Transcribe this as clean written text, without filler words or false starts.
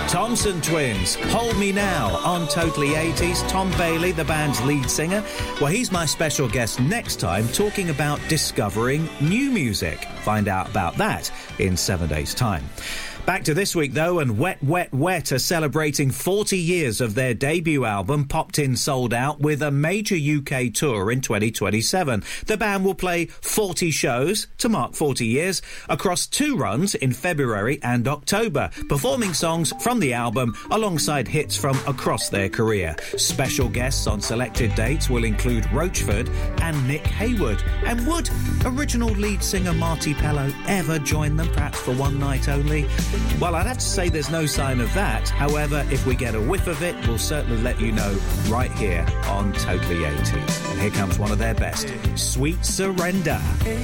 Thompson Twins, Hold Me Now on Totally 80s. Tom Bailey, the band's lead singer. Well, he's my special guest next time, talking about discovering new music. Find out about that in 7 days' time. Back to this week, though, and Wet, Wet, Wet are celebrating 40 years of their debut album, Popped In, Sold Out, with a major UK tour in 2027. The band will play 40 shows to mark 40 years across 2 runs in February and October, performing songs from the album alongside hits from across their career. Special guests on selected dates will include Roachford and Nick Hayward. And would original lead singer Marty Pellow ever join them, perhaps for one night only? Well, I'd have to say there's no sign of that. However, if we get a whiff of it, we'll certainly let you know right here on Totally 80s. And here comes one of their best, Sweet Surrender.